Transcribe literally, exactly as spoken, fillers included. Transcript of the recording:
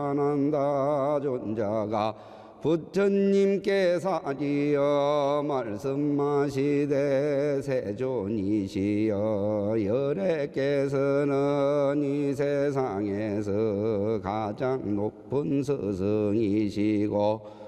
찬한다 존자가 부처님께서 지어 말씀하시되 세존이시여 열애께서는 이 세상에서 가장 높은 스승이시고